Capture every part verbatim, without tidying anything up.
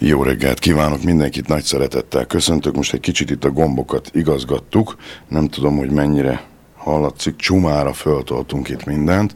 Jó reggelt kívánok, mindenkit nagy szeretettel köszöntök. Most egy kicsit itt a gombokat igazgattuk. Nem tudom, hogy mennyire hallatszik. Csumára föltoltunk itt mindent.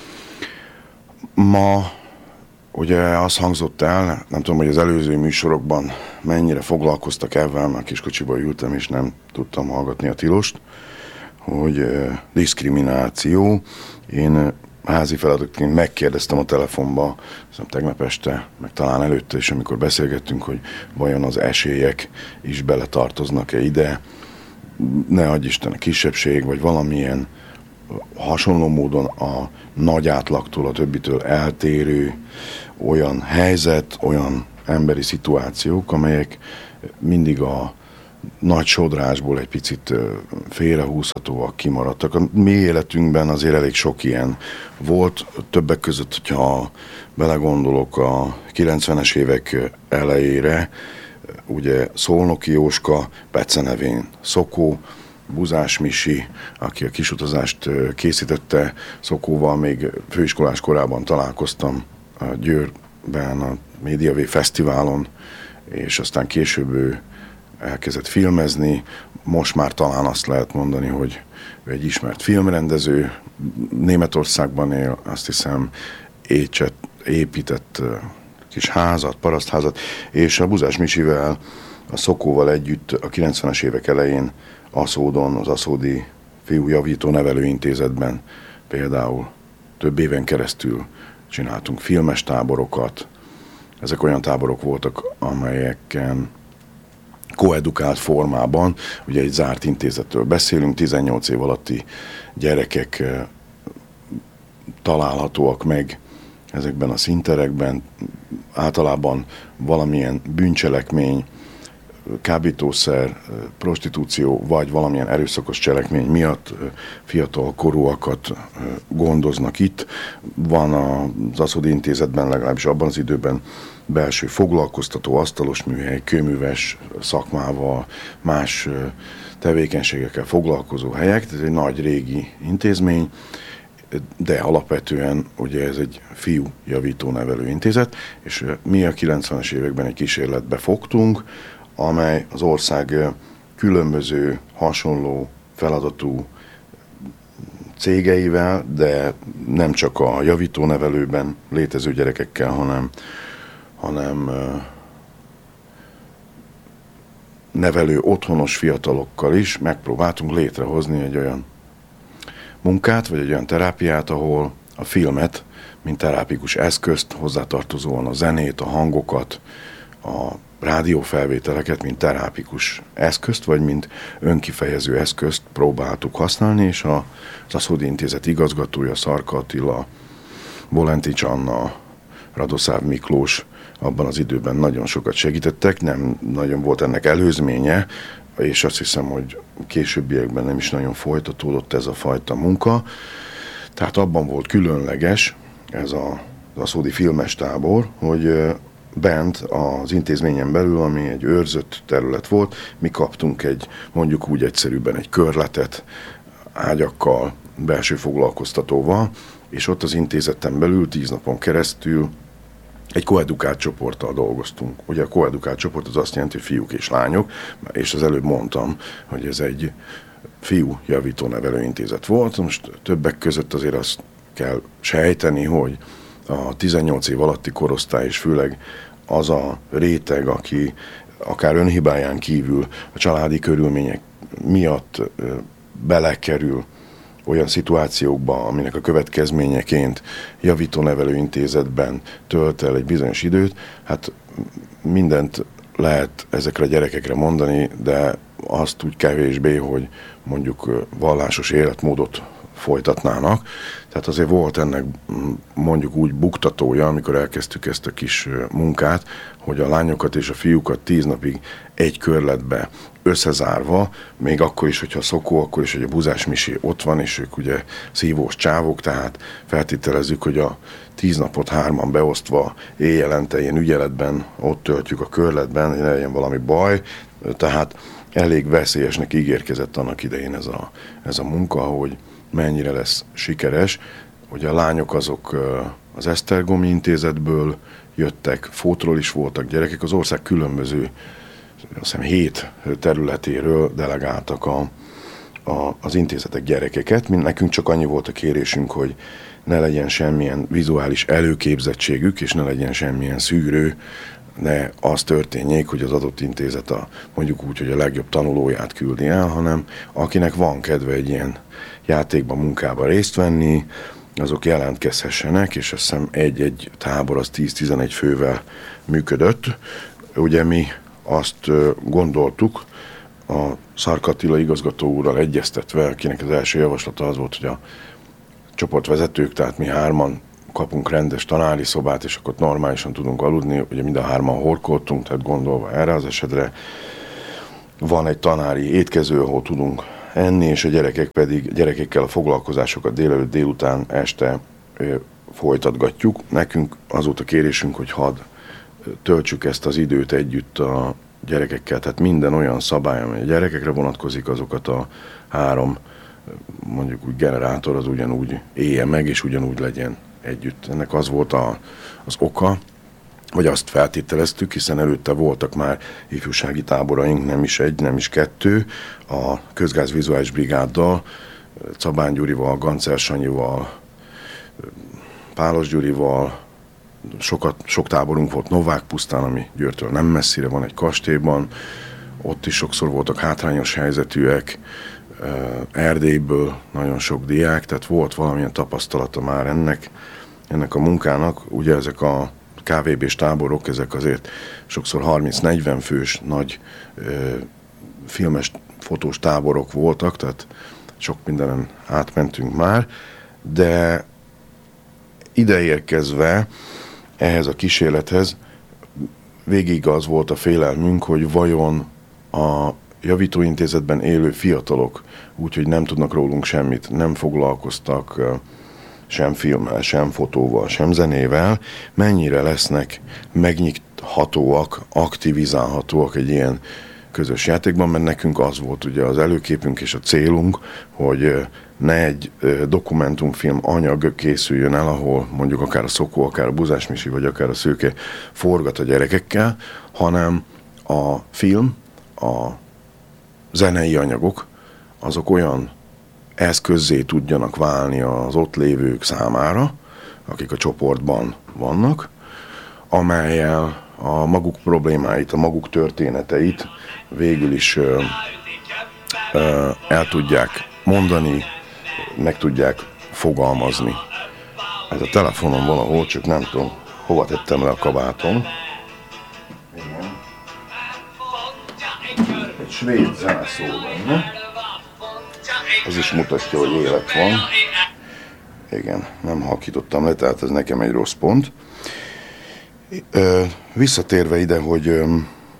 Ma ugye az hangzott el, nem tudom, hogy az előző műsorokban mennyire foglalkoztak ebben, mert kiskocsiba ültem és nem tudtam hallgatni a tilost, hogy eh, diszkrimináció. Én eh, házi feladatként megkérdeztem a telefonba, hiszem tegnap este, meg talán előtte is, amikor beszélgettünk, hogy vajon az esélyek is beletartoznak-e ide, ne adj Isten a kisebbség, vagy valamilyen hasonló módon a nagy átlagtól, a többitől eltérő olyan helyzet, olyan emberi szituációk, amelyek mindig a nagy sodrásból egy picit félrehúzhatóak, kimaradtak. A mi életünkben azért elég sok ilyen volt, többek között, hogyha belegondolok a kilencvenes évek elejére, ugye Szolnoki Jóska, becenevén Szokó, Buzás Misi, aki a kisutazást készítette, Szokóval még főiskolás korában találkoztam a Győrben, a Médiavé Fesztiválon, és aztán később ő elkezdett filmezni. Most már talán azt lehet mondani, hogy ő egy ismert filmrendező, Németországban él, azt hiszem Écset épített kis házat, parasztházat, és a Buzás Misivel, a Szokóval együtt a kilencvenes évek elején Aszódon, az Aszódi Fiújavító Nevelőintézetben például több éven keresztül csináltunk filmes táborokat. Ezek olyan táborok voltak, amelyeken koedukált formában, ugye egy zárt intézetről beszélünk, tizennyolc év alatti gyerekek találhatóak meg ezekben a színterekben, általában valamilyen bűncselekmény, kábítószer, prostitúció, vagy valamilyen erőszakos cselekmény miatt fiatal korúakat gondoznak itt. Van az Aszódi Intézetben, legalábbis abban az időben belső foglalkoztató, asztalos műhely, kőműves szakmával, más tevékenységekkel foglalkozó helyek. Ez egy nagy régi intézmény, de alapvetően ugye ez egy fiú javító nevelő intézet, és mi a kilencvenes években egy kísérletbe fogtunk, amely az ország különböző hasonló feladatú cégeivel, de nem csak a javítónevelőben létező gyerekekkel, hanem, hanem nevelő otthonos fiatalokkal is megpróbáltunk létrehozni egy olyan munkát, vagy egy olyan terápiát, ahol a filmet, mint terápikus eszközt, hozzátartozóan a zenét, a hangokat, a rádiófelvételeket, mint terápikus eszközt, vagy mint önkifejező eszközt próbáltuk használni, és az Aszódi Intézet igazgatója, Szarka Attila, Bolentics Anna, Radoszáv Miklós abban az időben nagyon sokat segítettek, nem nagyon volt ennek előzménye, és azt hiszem, hogy későbbiekben nem is nagyon folytatódott ez a fajta munka. Tehát abban volt különleges ez a, az aszódi filmes tábor, hogy bent az intézményen belül, ami egy őrzött terület volt, mi kaptunk egy, mondjuk úgy egyszerűbben egy körletet ágyakkal, belső foglalkoztatóval, és ott az intézeten belül tíz napon keresztül egy koedukált csoporttal dolgoztunk. Ugye a koedukált csoport az azt jelenti, hogy fiúk és lányok, és az előbb mondtam, hogy ez egy fiú javító nevelőintézet volt. Most többek között azért azt kell sejteni, hogy a tizennyolc év alatti korosztály, és főleg az a réteg, aki akár önhibáján kívül a családi körülmények miatt belekerül olyan szituációkba, aminek a következményeként javítónevelőintézetben tölt el egy bizonyos időt, hát mindent lehet ezekre a gyerekekre mondani, de azt úgy kevésbé, hogy mondjuk vallásos életmódot folytatnának. Tehát azért volt ennek mondjuk úgy buktatója, amikor elkezdtük ezt a kis munkát, hogy a lányokat és a fiúkat tíz napig egy körletbe összezárva, még akkor is, hogyha Szokó, akkor is, hogy a Buzás Misi ott van, és ők ugye szívós csávok, tehát feltételezzük, hogy a tíz napot hárman beosztva éjjelente ilyen ügyeletben ott töltjük a körletben, ne legyen valami baj, tehát elég veszélyesnek ígérkezett annak idején ez a, ez a munka, hogy mennyire lesz sikeres, hogy a lányok azok az Esztergomi Intézetből jöttek, Fótról is voltak gyerekek, az ország különböző, azt hiszem hét területéről delegáltak a, a, az intézetek gyerekeket. Mind nekünk csak annyi volt a kérésünk, hogy ne legyen semmilyen vizuális előképzettségük, és ne legyen semmilyen szűrő, ne az történjék, hogy az adott intézet a, mondjuk úgy, hogy a legjobb tanulóját küldi el, hanem akinek van kedve egy ilyen játékban, munkában részt venni, azok jelentkezhessenek, és azt hiszem egy-egy tábor az tíz-tizenegy fővel működött. Ugye mi azt gondoltuk, a Szark Attila igazgató úrral egyeztetve, akinek az első javaslata az volt, hogy a csoportvezetők, tehát mi hárman kapunk rendes tanári szobát, és akkor normálisan tudunk aludni, ugye mind a hárman horkoltunk, tehát gondolva erre az esetre van egy tanári étkező, ahol tudunk enni, és a gyerekek pedig, gyerekekkel a foglalkozásokat délelőtt, délután, este ö, folytatgatjuk. Nekünk az volt a kérésünk, hogy hadd töltsük ezt az időt együtt a gyerekekkel, tehát minden olyan szabály, amely a gyerekekre vonatkozik, azokat a három, mondjuk úgy generátor az ugyanúgy éljen meg, és ugyanúgy legyen együtt. Ennek az volt a, az oka, vagy azt feltételeztük, hiszen előtte voltak már ifjúsági táboraink, nem is egy, nem is kettő, a Közgázvizuális Brigáddal, Cabán Gyurival, Gancer Sanyival, Pálos Gyurival, sokat, sok táborunk volt Novák pusztán, ami Győrtől nem messzire van, egy kastélyban, ott is sokszor voltak hátrányos helyzetűek, Erdélyből nagyon sok diák, tehát volt valamilyen tapasztalata már ennek, ennek a munkának. Ugye ezek a ká vé bés táborok, ezek azért sokszor harminc-negyven fős nagy ö, filmes, fotós táborok voltak, tehát sok mindenen átmentünk már, de ideérkezve ehhez a kísérlethez végig az volt a félelmünk, hogy vajon a javítóintézetben élő fiatalok, úgyhogy nem tudnak rólunk semmit, nem foglalkoztak sem filmmel, sem fotóval, sem zenével, mennyire lesznek megnyithatóak, aktivizálhatóak egy ilyen közös játékban, mert nekünk az volt ugye az előképünk és a célunk, hogy ne egy dokumentumfilm anyag készüljön el, ahol mondjuk akár a Szokó, akár a Buzás Misi, vagy akár a Szőke forgat a gyerekekkel, hanem a film, a zenei anyagok, azok olyan eszközzé tudjanak válni az ott lévők számára, akik a csoportban vannak, amellyel a maguk problémáit, a maguk történeteit végül is ö, ö, el tudják mondani, meg tudják fogalmazni. Ez a telefonom valahol, csak nem tudom, hova tettem le a kabátom. Igen. Egy svéd zene szól benne. Ez is mutatja, hogy élet van. Igen, nem halkítottam le, tehát ez nekem egy rossz pont. Ö, visszatérve ide, hogy ö,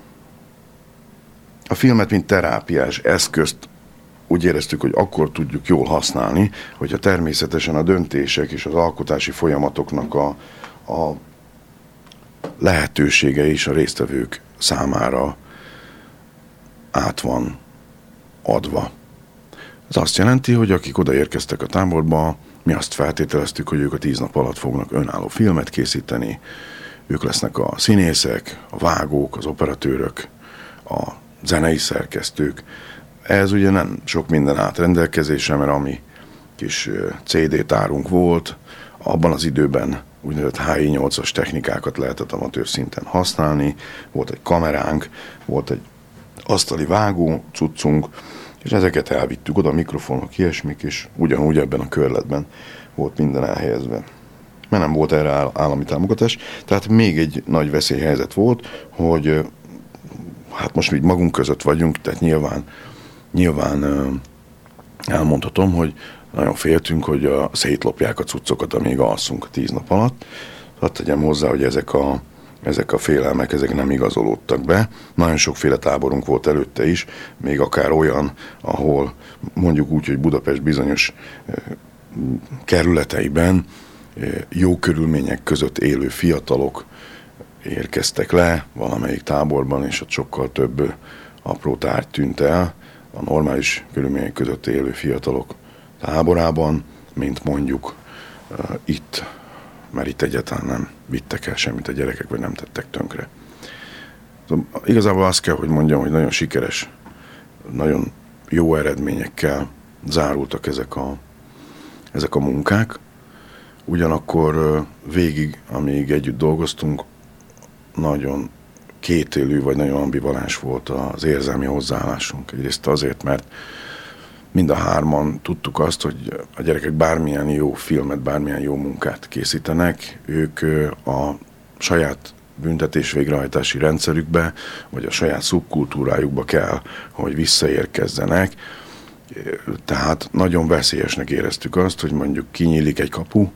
a filmet, mint terápiás eszközt úgy éreztük, hogy akkor tudjuk jól használni, hogyha természetesen a döntések és az alkotási folyamatoknak a, a lehetősége is a résztvevők számára át van adva. Ez azt jelenti, hogy akik odaérkeztek a táborba, mi azt feltételeztük, hogy ők a tíz nap alatt fognak önálló filmet készíteni, ők lesznek a színészek, a vágók, az operatőrök, a zenei szerkesztők. Ez ugye nem sok minden állt rendelkezésre, mert ami kis cé dé tárunk volt, abban az időben úgynevezett há i nyolcas technikákat lehetett amatőr szinten használni, volt egy kameránk, volt egy asztali vágó cuccunk, és ezeket elvittük oda, mikrofonok, ilyesmik, és ugyanúgy ebben a körletben volt minden elhelyezve. Mert nem volt erre állami támogatás, tehát még egy nagy veszélyhelyzet volt, hogy hát most így magunk között vagyunk, tehát nyilván, nyilván elmondhatom, hogy nagyon féltünk, hogy a, szétlopják a cuccokat, amíg alszunk a tíz nap alatt. Hadd tegyem hozzá, hogy ezek a, ezek a félelmek, ezek nem igazolódtak be. Nagyon sokféle táborunk volt előtte is, még akár olyan, ahol mondjuk úgy, hogy Budapest bizonyos kerületeiben jó körülmények között élő fiatalok érkeztek le valamelyik táborban, és ott sokkal több apró tárgy tűnt el a normális körülmények között élő fiatalok táborában, mint mondjuk uh, itt mert itt egyáltalán nem vittek el semmit a gyerekek, vagy nem tettek tönkre. Igazából azt kell, hogy mondjam, hogy nagyon sikeres, nagyon jó eredményekkel zárultak ezek a, ezek a munkák. Ugyanakkor végig, amíg együtt dolgoztunk, nagyon kétélű, vagy nagyon ambivalens volt az érzelmi hozzáállásunk. Egyrészt azért, mert mind a hárman tudtuk azt, hogy a gyerekek bármilyen jó filmet, bármilyen jó munkát készítenek, ők a saját büntetés végrehajtási rendszerükbe, vagy a saját szubkultúrájukba kell, hogy visszaérkezzenek. Tehát nagyon veszélyesnek éreztük azt, hogy mondjuk kinyílik egy kapu,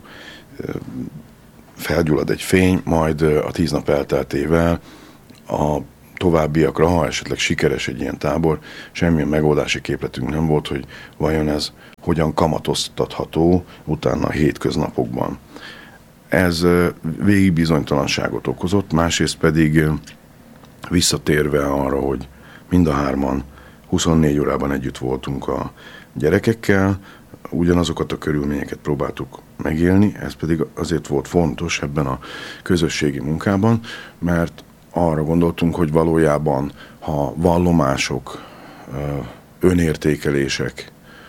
felgyullad egy fény, majd a tíz nap elteltével a továbbiakra, ha esetleg sikeres egy ilyen tábor, semmilyen megoldási képletünk nem volt, hogy vajon ez hogyan kamatoztatható utána a hétköznapokban. Ez végig bizonytalanságot okozott, másrészt pedig visszatérve arra, hogy mind a hárman huszonnégy órában együtt voltunk a gyerekekkel, ugyanazokat a körülményeket próbáltuk megélni, ez pedig azért volt fontos ebben a közösségi munkában, mert arra gondoltunk, hogy valójában, ha vallomások, önértékelések,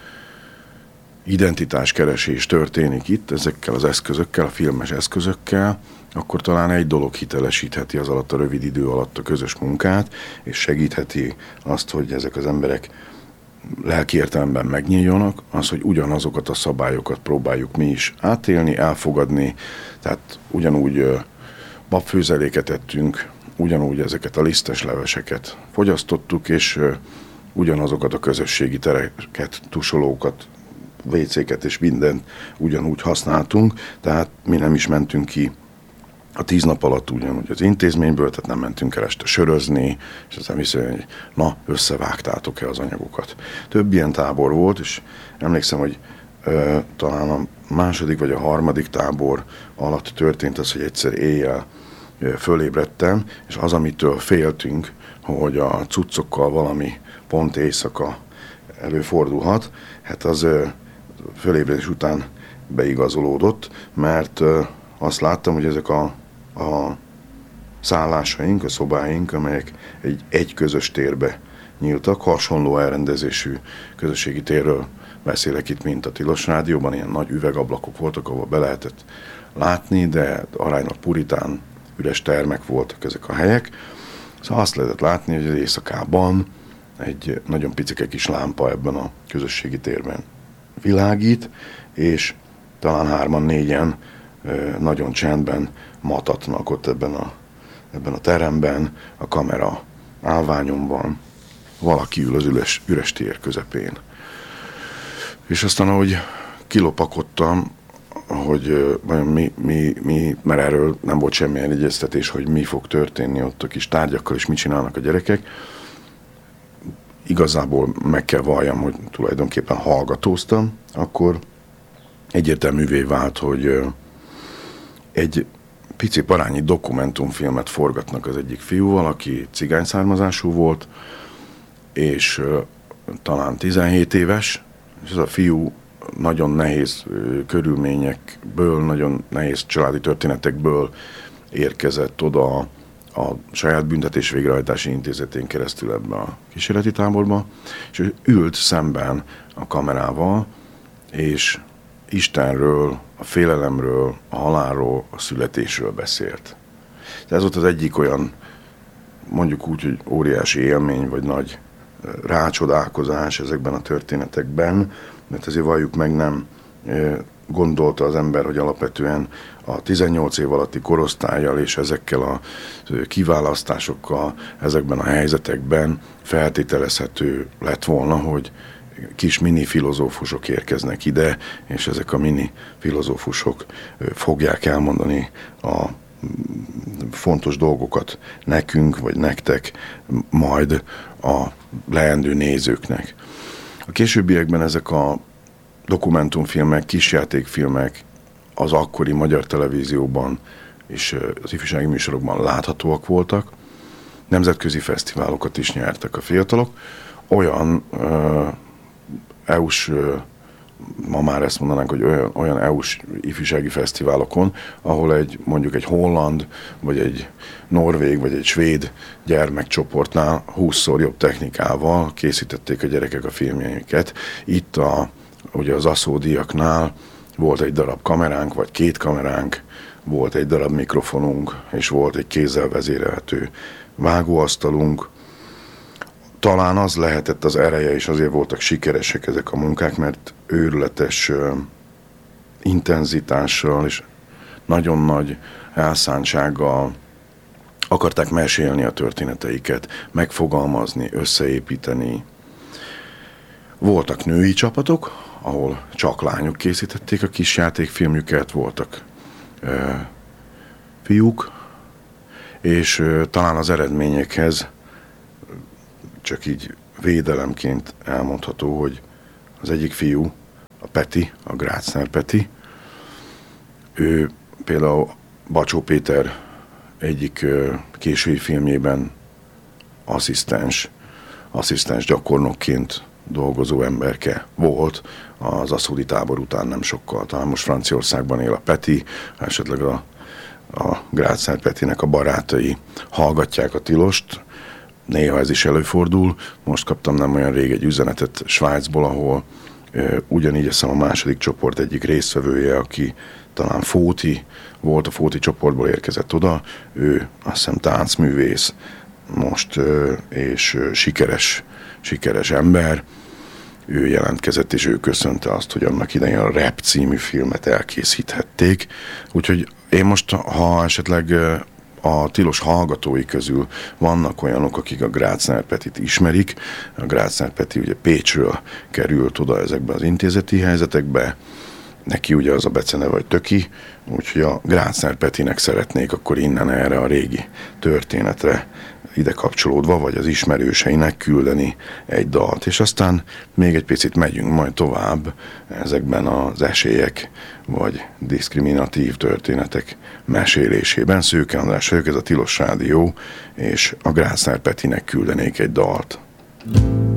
identitáskeresés történik itt ezekkel az eszközökkel, a filmes eszközökkel, akkor talán egy dolog hitelesítheti az alatt a rövid idő alatt a közös munkát, és segítheti azt, hogy ezek az emberek lelki értelemben megnyíljanak, az, hogy ugyanazokat a szabályokat próbáljuk mi is átélni, elfogadni, tehát ugyanúgy babfőzeléket ettünk, ugyanúgy ezeket a lisztes leveseket fogyasztottuk, és ugyanazokat a közösségi tereket, tusolókat, vécéket és mindent ugyanúgy használtunk, tehát mi nem is mentünk ki a tíz nap alatt ugyanúgy az intézményből, tehát nem mentünk el este sörözni, és aztán viszont, hogy na, összevágtátok-e az anyagokat. Több ilyen tábor volt, és emlékszem, hogy ö, talán a második vagy a harmadik tábor alatt történt az, hogy egyszer éjjel ö, fölébredtem, és az, amitől féltünk, hogy a cuccokkal valami pont éjszaka előfordulhat, hát az ö, fölébredés után beigazolódott, mert ö, azt láttam, hogy ezek a, a szállásaink, a szobáink, amelyek egy, egy közös térbe nyíltak, hasonló elrendezésű közösségi térről beszélek itt, mint a Tilos Rádióban, ilyen nagy üvegablakok voltak, ahol be lehetett látni, de aránylag puritán, üres termek voltak ezek a helyek. Szóval azt lehetett látni, hogy az éjszakában egy nagyon picike kis lámpa ebben a közösségi térben világít, és talán hárman, négyen nagyon csendben matatnak ott ebben a, ebben a teremben, a kamera állványon van, valaki ül az üres, üres tér közepén. És aztán, ahogy kilopakodtam, hogy vajon mi, mi, mi, mert erről nem volt semmilyen egyeztetés, hogy mi fog történni ott a kis tárgyakkal, és mit csinálnak a gyerekek, igazából meg kell valljam, hogy tulajdonképpen hallgatóztam, akkor egyértelművé vált, hogy egy pici parányi dokumentumfilmet forgatnak az egyik fiúval, aki cigány származású volt, és talán tizenhét éves, és ez a fiú nagyon nehéz körülményekből, nagyon nehéz családi történetekből érkezett oda a, a saját büntetés végrehajtási intézetén keresztül ebbe a kísérleti táborba, és ő ült szemben a kamerával, és Istenről, a félelemről, a halálról, a születésről beszélt. Tehát ez volt az egyik olyan, mondjuk úgy, hogy óriási élmény, vagy nagy rácsodálkozás ezekben a történetekben, mert azért valljuk meg, nem gondolta az ember, hogy alapvetően a tizennyolc év alatti korosztállyal és ezekkel a kiválasztásokkal ezekben a helyzetekben feltételezhető lett volna, hogy kis mini filozófusok érkeznek ide, és ezek a mini filozófusok fogják elmondani a fontos dolgokat nekünk, vagy nektek, majd a leendő nézőknek. A későbbiekben ezek a dokumentumfilmek, kisjátékfilmek az akkori magyar televízióban és az ifjúsági műsorokban láthatóak voltak. Nemzetközi fesztiválokat is nyertek a fiatalok. Olyan uh, é u-s uh, ma már ezt mondanánk, hogy olyan, olyan é u-s ifjúsági fesztiválokon, ahol egy mondjuk egy holland, vagy egy norvég, vagy egy svéd gyermekcsoportnál húszszor jobb technikával készítették a gyerekek a filmjeiket. Itt a, ugye az aszódiaknál volt egy darab kameránk, vagy két kameránk, volt egy darab mikrofonunk, és volt egy kézzel vezérelhető vágóasztalunk. Talán az lehetett az ereje, és azért voltak sikeresek ezek a munkák, mert őrületes uh, intenzitással és nagyon nagy elszántsággal akarták mesélni a történeteiket, megfogalmazni, összeépíteni. Voltak női csapatok, ahol csak lányok készítették a kis játékfilmjüket, voltak uh, fiúk, és uh, talán az eredményekhez csak így védelemként elmondható, hogy az egyik fiú, a Peti, a Grácner Peti, ő például Bacsó Péter egyik késői filmjében asszisztens, asszisztens gyakornokként dolgozó emberke volt az aszódi tábor után nem sokkal. Talán most Franciaországban él a Peti, esetleg a, a Grácner Petinek a barátai hallgatják a Tilost. Néha ez is előfordul. Most kaptam nem olyan rég egy üzenetet Svájcból, ahol e, ugyanígy azt hiszem a második csoport egyik résztvevője, aki talán Fóti volt, a Fóti csoportból érkezett oda. Ő azt hiszem táncművész most, e, és e, sikeres, sikeres ember. Ő jelentkezett, és ő köszönte azt, hogy annak idején a Rap című filmet elkészíthették. Úgyhogy én most, ha esetleg a Tilos hallgatói közül vannak olyanok, akik a Grácner Petit ismerik. A Grácner Peti ugye Pécsről került oda ezekbe az intézeti helyzetekbe. Neki ugye az a beceneve, vagy Töki, úgyhogy a Grácner Petinek szeretnék akkor innen erre a régi történetre ide kapcsolódva, vagy az ismerőseinek küldeni egy dalt. És aztán még egy picit megyünk majd tovább ezekben az esélyek, vagy diszkriminatív történetek mesélésében. Szőke András vagyok, ez a Tilos Rádió, és a Grácner Petinek küldenék egy dalt.